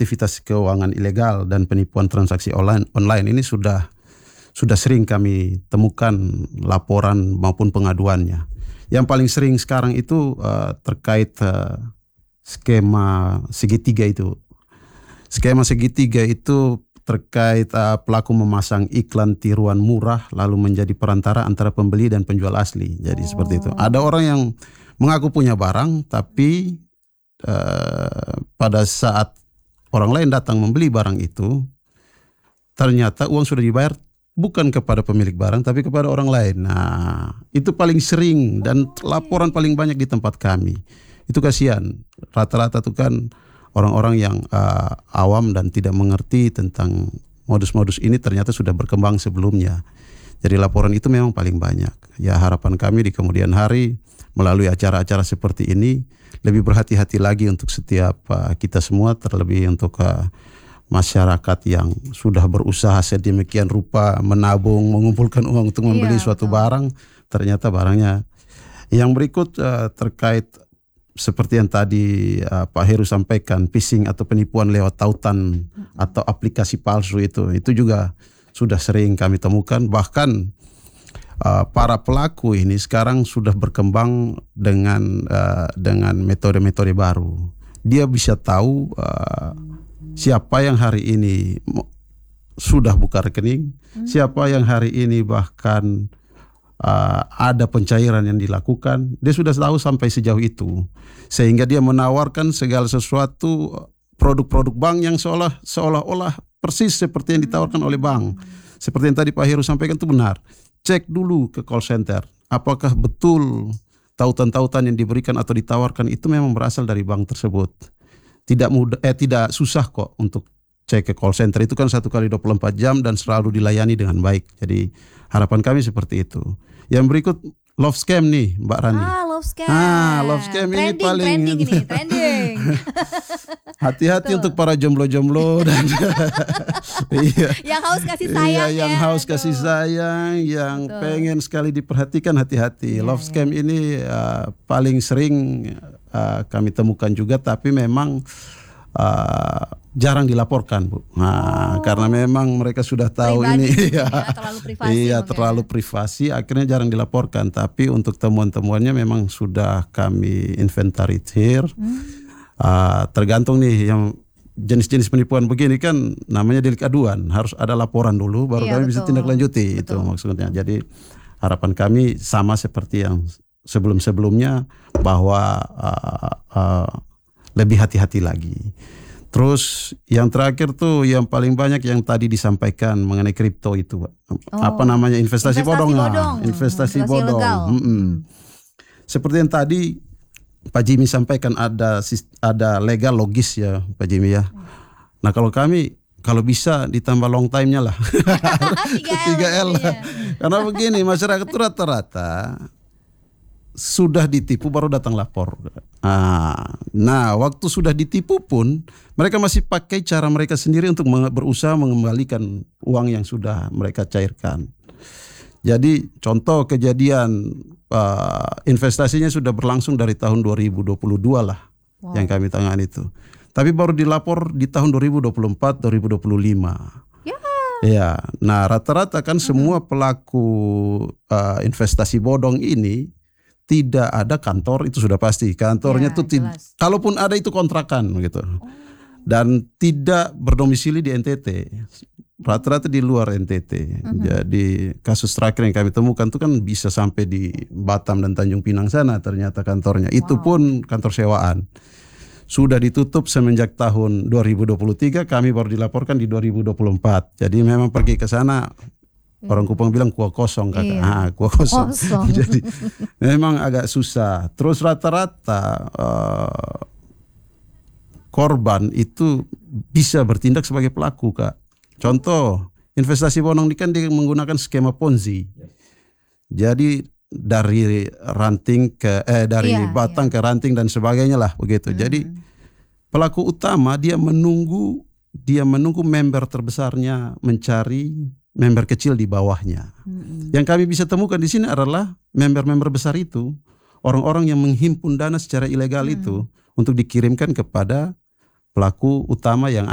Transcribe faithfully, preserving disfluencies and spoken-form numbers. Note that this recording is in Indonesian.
aktivitas keuangan ilegal dan penipuan transaksi online online ini sudah sudah sering kami temukan laporan maupun pengaduannya. Yang paling sering sekarang itu uh, terkait uh, skema segitiga itu. Skema segitiga itu terkait uh, pelaku memasang iklan tiruan murah lalu menjadi perantara antara pembeli dan penjual asli. Jadi oh. seperti itu. Ada orang yang mengaku punya barang tapi uh, pada saat orang lain datang membeli barang itu ternyata uang sudah dibayar bukan kepada pemilik barang tapi kepada orang lain. Nah, itu paling sering dan laporan paling banyak di tempat kami. Itu kasihan. Rata-rata itu kan orang-orang yang uh, awam dan tidak mengerti tentang modus-modus ini ternyata sudah berkembang sebelumnya. Jadi laporan itu memang paling banyak. Ya, harapan kami di kemudian hari melalui acara-acara seperti ini lebih berhati-hati lagi untuk setiap uh, kita semua, terlebih untuk uh, masyarakat yang sudah berusaha sedemikian rupa menabung, mengumpulkan uang untuk membeli iya, suatu betul. barang, ternyata barangnya. Yang berikut uh, terkait seperti yang tadi uh, Pak Heru sampaikan, phishing atau penipuan lewat tautan hmm. atau aplikasi palsu itu, itu juga sudah sering kami temukan. Bahkan uh, para pelaku ini sekarang sudah berkembang dengan uh, dengan metode-metode baru. Dia bisa tahu uh, siapa yang hari ini sudah buka rekening, hmm. siapa yang hari ini bahkan uh, ada pencairan yang dilakukan, dia sudah tahu sampai sejauh itu, sehingga dia menawarkan segala sesuatu produk-produk bank yang seolah seolah-olah persis seperti yang ditawarkan oleh bank. Seperti yang tadi Pak Heru sampaikan itu benar. Cek dulu ke call center, apakah betul tautan-tautan yang diberikan atau ditawarkan itu memang berasal dari bank tersebut. Tidak mudah, eh tidak susah kok untuk cek ke call center, itu kan satu kali dua puluh empat jam dan selalu dilayani dengan baik. Jadi harapan kami seperti itu. Yang berikut love scam nih Mbak Rani. Ah, love scam. Ah, love scam trending, ini paling trending ini, trending. Hati-hati untuk para jomblo-jomblo dan iya. Yang haus kasih sayang. Iya, yang ya, haus tuh. kasih sayang, yang Betul. pengen sekali diperhatikan, hati-hati. Ya, love scam ya. ini uh, paling sering uh, kami temukan juga, tapi memang uh, jarang dilaporkan, Bu. Nah, oh. karena memang mereka sudah tahu Pribadi, ini ya, terlalu privasi. Iya, terlalu privasi, akhirnya jarang dilaporkan. Tapi untuk temuan-temuannya memang sudah kami inventarisir. Hmm. Uh, tergantung nih yang jenis-jenis penipuan begini kan namanya delik aduan, harus ada laporan dulu baru iya, kami betul. bisa tindak lanjuti. Betul. Itu maksudnya. Jadi harapan kami sama seperti yang sebelum-sebelumnya, bahwa uh, uh, lebih hati-hati lagi. Terus yang terakhir tuh yang paling banyak yang tadi disampaikan mengenai kripto itu, oh. apa namanya investasi, investasi bodong, bodong. Nah, investasi, investasi bodong. Hmm. Hmm. Seperti yang tadi Pak Jimmy sampaikan, ada ada legal logis ya Pak Jimmy ya. Nah kalau kami kalau bisa ditambah long time-nya lah. tiga L. Iya. Karena begini, masyarakat itu rata-rata sudah ditipu baru datang lapor. Nah, nah waktu sudah ditipu pun mereka masih pakai cara mereka sendiri untuk berusaha mengembalikan uang yang sudah mereka cairkan. Jadi contoh kejadian uh, investasinya sudah berlangsung dari tahun dua ribu dua puluh dua lah, wow. yang kami tangani itu. Tapi baru dilapor di tahun dua ribu dua puluh empat, dua ribu dua puluh lima. Ya. Ya. Nah, rata-rata kan hmm. semua pelaku uh, investasi bodong ini tidak ada kantor, itu sudah pasti. Kantornya ya, tuh tid- kalaupun ada itu kontrakan gitu. Oh. Dan tidak berdomisili di N T T. Rata-rata di luar N T T. Uh-huh. Jadi kasus terakhir yang kami temukan itu kan bisa sampai di Batam dan Tanjung Pinang sana ternyata kantornya. Wow. Itu pun kantor sewaan. Sudah ditutup semenjak tahun dua ribu dua puluh tiga, kami baru dilaporkan di dua ribu dua puluh empat. Jadi memang pergi ke sana, hmm. orang Kupang bilang kuah kosong kata. Iya. Ah, kuah kosong. kosong. Jadi memang agak susah. Terus rata-rata uh, korban itu bisa bertindak sebagai pelaku, Kak. Contoh, investasi bodong ini kan dia menggunakan skema Ponzi. Jadi dari ranting ke eh dari iya, batang iya. ke ranting dan sebagainya lah begitu. Hmm. Jadi pelaku utama dia menunggu dia menunggu member terbesarnya mencari member kecil di bawahnya. Hmm. Yang kami bisa temukan di sini adalah member-member besar itu, orang-orang yang menghimpun dana secara ilegal hmm. itu untuk dikirimkan kepada pelaku utama yang